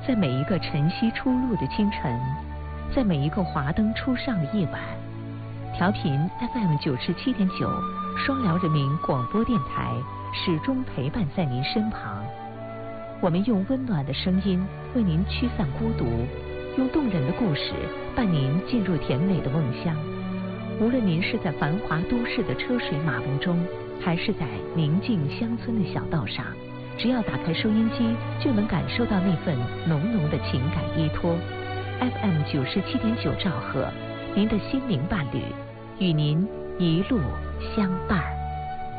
在每一个晨曦初露的清晨，在每一个华灯初上的夜晚，调频 FM97.9双辽人民广播电台始终陪伴在您身旁。我们用温暖的声音为您驱散孤独，用动人的故事伴您进入甜美的梦乡。无论您是在繁华都市的车水马龙中，还是在宁静乡村的小道上，只要打开收音机，就能感受到那份浓浓的情感依托。FM97.9兆赫，您的心灵伴侣，与您一路相伴。